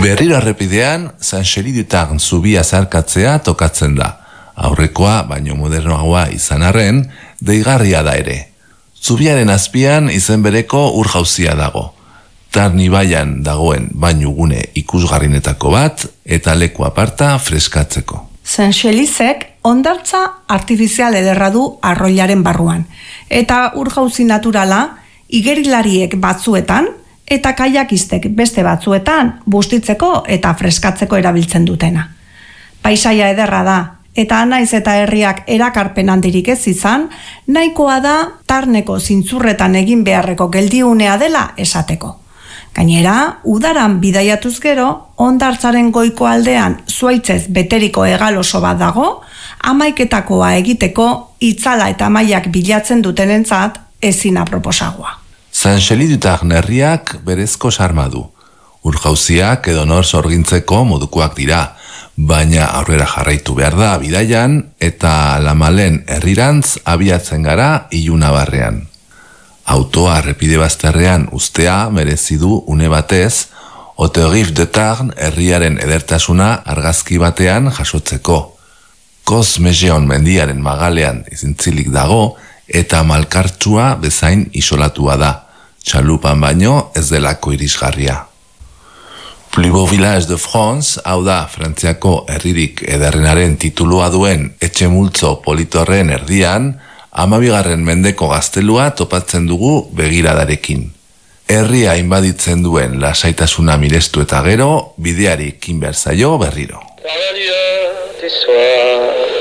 Berriro errepidean, Saint-Chély-du-Tarn zubia zarkatzea tokatzen da. Aurrekoa, baino modernoagoa izan arren, deigarria da ere. Zubiaren azpian izen bereko ur-jauzia dago. Tarn ibaian dagoen bainugune ikusgarrinetako bat eta leku aparta freskatzeko. Saint-Chélyzek hondartza artifizial ederra du arroilaren barruan, eta ur-jauzi naturala igerilariek batzuetan eta kaiakistek beste batzuetan bustitzeko eta freskatzeko erabiltzen dutena. Paisaia ederra da, eta naiz eta herriak erakarpen handirik ez izan, nahikoa da Tarneko zintzurretan egin beharreko geldiunea dela esateko. Gainera, udaran bidaiatuz gero, hondartzaren goiko aldean zuaitzez beteriko hegal oso bat dago, hamaiketakoa egiteko itzala eta mailak bilatzen dutenentzat ezin aproposagoa. Saint-Chély-du-Tarn herriak berezko sarma du. Ur-jauziak edonor sorgintzeko modukoak dira, baina aurrera jarraitu behar da bidaian eta Lamalen herrirantz abiatzen gara Ilunabarrean. Autoa errepide bazterrean ustea merezi du une batez, Autoroute de Tarn herriaren edertasuna argazki batean jasotzeko. Cos Megeon mendiaren magalean izintzilik dago eta malkartsua bezain isolatua da, txalupan baino ez delako irisgarria. Plus beau village de France, hau da, Frantziako herririk ederrenaren titulua duen etxe multzo politorren erdian, 12. mendeko gaztelua topatzen dugu begiradarekin. Herria inbaditzen duen lasaitasuna mirestu eta gero, bideari ekin behar zaio berriro.